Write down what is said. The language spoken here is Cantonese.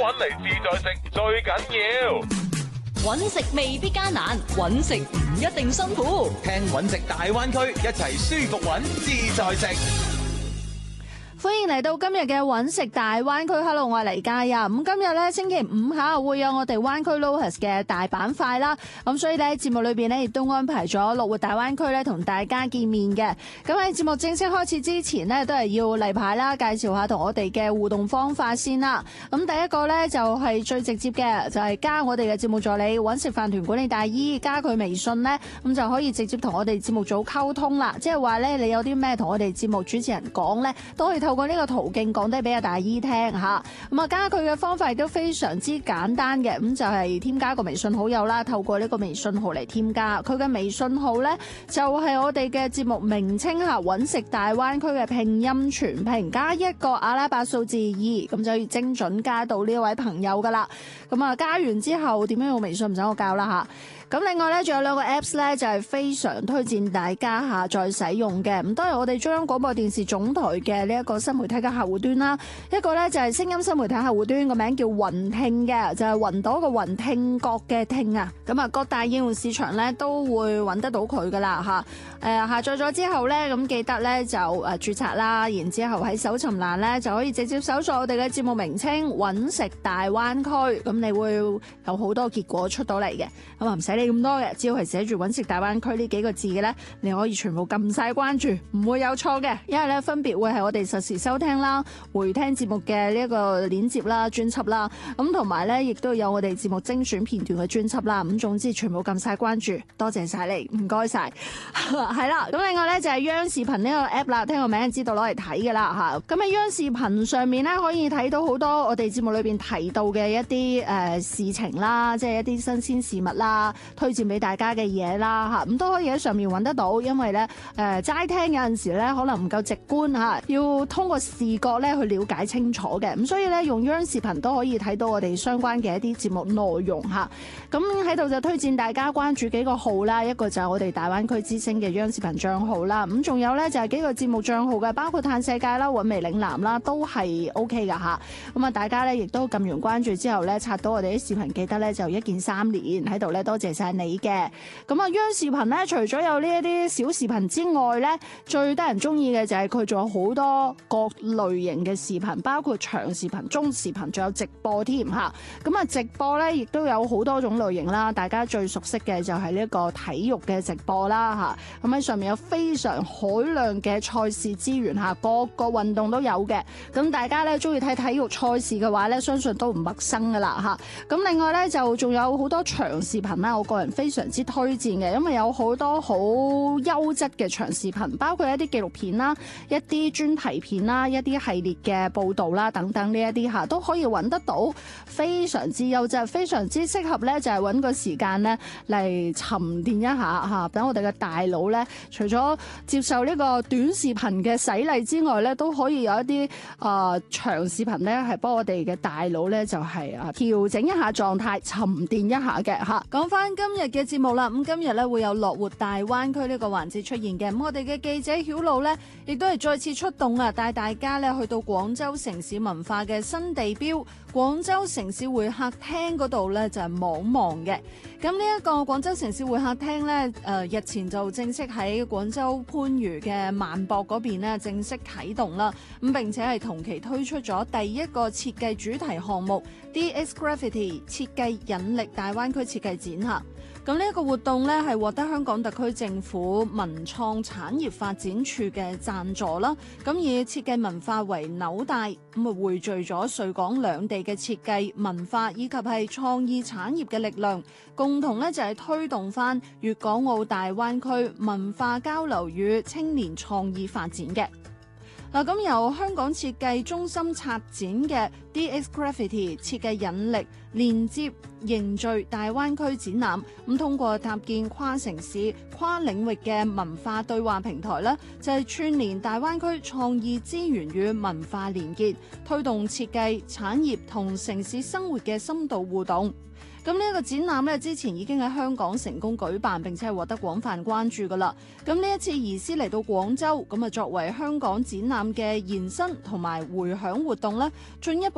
搵嚟自在食最緊要。 搵食未必艱難，搵食唔一定辛苦。 聽搵食大灣區，一齊舒服搵自在食。 歡迎嚟到今日嘅搵食大灣區 ，Hello， 我係黎嘉欣。咁今日咧星期五下會有我哋灣區 Lohas 嘅大板塊啦。咁所以咧節目裏邊咧亦都安排咗樂活大灣區咧同大家見面嘅。咁喺節目正式開始之前呢，都係要例牌啦，介紹下同我哋嘅互動方法先啦。咁第一個咧就係最直接嘅，就係加我哋嘅節目助理搵食飯團管理大姨，加佢微信咧，咁就可以直接同我哋節目組溝通啦。即係話咧，你有啲咩同我哋節目主持人講咧，都可以透過呢個途徑講低俾阿大姨聽吓。咁啊，加佢嘅方法亦都非常之簡單嘅，咁就係添加個微信好友啦，透過呢個微信號嚟添加。佢嘅微信號咧就係我哋嘅節目名稱吓，搵食大灣區嘅拼音全拼加一個阿拉伯數字2，咁就可以精準加到呢位朋友噶啦。咁啊，加完之後點樣用微信唔使我教啦吓。咁另外咧，仲有兩個 Apps 咧，就係非常推薦大家下載使用嘅。咁都係我哋中央廣播電視總台嘅呢一個新媒體嘅客戶端啦。一個咧就係聲音新媒體客戶端，個名叫雲聽嘅，就係雲朵個雲，聽覺嘅聽啊。咁啊，各大應用市場咧都會揾得到佢噶啦嚇。下載咗之後咧，咁記得咧就註冊啦，然之後喺搜尋欄咧就可以直接搜索我哋嘅節目名稱搵食大灣區，咁你會有好多結果出到嚟嘅。咁啊唔使咁多嘅，只要係寫住搵食大灣區呢幾個字嘅咧，你可以全部撳晒關注，唔會有錯嘅。因為咧分別會係我哋實時收聽啦、回聽節目嘅呢一個鏈接啦、專輯啦，咁同埋咧亦都有我哋節目精選片段嘅專輯啦。咁總之全部撳晒關注，多謝晒你，唔該晒。係啦，咁另外咧就係央視頻呢個 app 啦，聽個名就知道攞嚟睇嘅啦吓。咁喺央視頻上面咧可以睇到好多我哋節目裏邊提到嘅一啲事情啦，即係一啲新鮮事物啦。推薦俾大家嘅嘢啦嚇，咁都可以喺上面揾得到，因為咧齋聽有陣時咧可能唔夠直觀嚇，要通過視覺咧去了解清楚嘅，咁所以咧用央視頻都可以睇到我哋相關嘅一啲節目內容嚇。咁喺度就推薦大家關注幾個號啦，一個就係我哋大灣區之聲嘅央視頻帳號啦，咁仲有咧就係幾個節目帳號嘅，包括嘆世界啦、韻味嶺南啦，都係 OK 噶嚇。咁啊，大家咧亦都撳完關注之後咧，刷到我哋啲視頻，記得咧就一鍵3連喺度咧，多謝晒你嘅。咁啊，央視頻咧，除咗有呢一啲小視頻之外咧，最得人中意嘅就係佢仲有好多各類型嘅視頻，包括長視頻、中視頻，仲有直播添嚇。咁啊，直播咧亦都有好多種類型啦，大家最熟悉嘅就係呢一個體育嘅直播啦嚇。咁喺上面有非常海量嘅賽事資源嚇，各個運動都有嘅。咁大家咧中意睇體育賽事嘅話咧，相信都唔陌生噶啦嚇。咁另外咧就仲有好多長視頻啦，我個人非常之推薦嘅，因為有好多好優質嘅長視頻，包括一啲紀錄片啦、一啲專題片啦、一啲系列嘅報導啦等等呢一啲嚇，都可以揾得到，非常之優質，非常之適合咧，就係揾個時間咧嚟沉澱一下嚇。等我哋嘅大腦咧，除咗接受呢個短視頻嘅洗禮之外咧，都可以有一啲長視頻咧，係幫我哋嘅大腦咧就係調整一下狀態，沉澱一下嘅嚇。講翻今日嘅節目啦，咁今日咧會有樂活大灣區呢個環節出現嘅，咁我哋嘅記者曉露咧，亦都係再次出動啊，帶大家咧去到廣州城市文化嘅新地標廣州城市會客廳嗰度咧就係望望嘅。咁呢一個廣州城市會客廳咧，日前就正式喺廣州番禺嘅萬博嗰邊咧正式啟動啦，咁並且係同期推出咗第一個設計主題項目 DX Graffiti 設計引力大灣區設計展嚇。咁呢一個活動咧係獲得香港特區政府文創產業發展處嘅贊助啦，咁以設計文化為紐帶，咁啊匯聚咗穗港兩地嘅設計文化以及係創意產業嘅力量，共同咧就係推動翻粵港澳大灣區文化交流與青年創意發展嘅。嗱，咁由香港設計中心策展嘅 DX Graffiti 設計引力連接凝聚大灣區展覽，咁通過搭建跨城市、跨領域嘅文化對話平台咧，就係串聯大灣區創意資源與文化連結，推動設計產業同城市生活嘅深度互動。咁呢一個展覽咧，之前已經喺香港成功舉辦，並且係獲得廣泛關注噶啦。咁呢一次移師嚟到廣州，咁啊作為香港展覽嘅延伸同埋回響活動咧，進一步